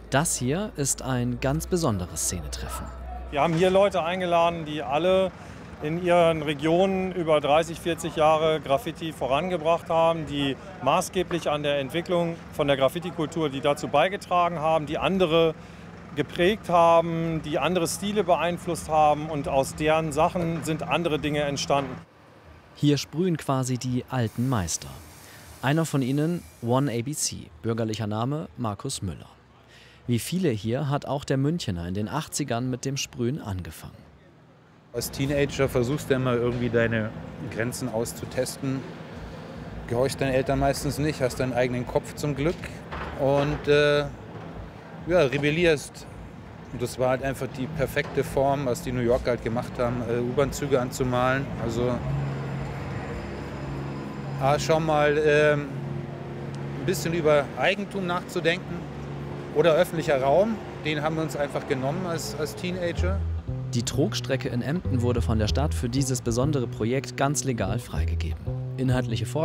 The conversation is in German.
Das hier ist ein ganz besonderes Szenetreffen. Wir haben hier Leute eingeladen, die alle in ihren Regionen über 30, 40 Jahre Graffiti vorangebracht haben, die maßgeblich an der Entwicklung von der Graffiti-Kultur, die dazu beigetragen haben, die andere geprägt haben, die andere Stile beeinflusst haben, und aus deren Sachen sind andere Dinge entstanden. Hier sprühen quasi die alten Meister. Einer von ihnen, One ABC, bürgerlicher Name Markus Müller. Wie viele hier hat auch der Münchener in den 80ern mit dem Sprühen angefangen. Als Teenager versuchst du immer irgendwie deine Grenzen auszutesten. Gehorchst deinen Eltern meistens nicht, hast deinen eigenen Kopf zum Glück und rebellierst. Und das war halt einfach die perfekte Form, was die New Yorker halt gemacht haben, U-Bahn-Züge anzumalen. Also schon mal ein bisschen über Eigentum nachzudenken oder öffentlicher Raum. Den haben wir uns einfach genommen als Teenager. Die Trogstrecke in Emden wurde von der Stadt für dieses besondere Projekt ganz legal freigegeben. Inhaltliche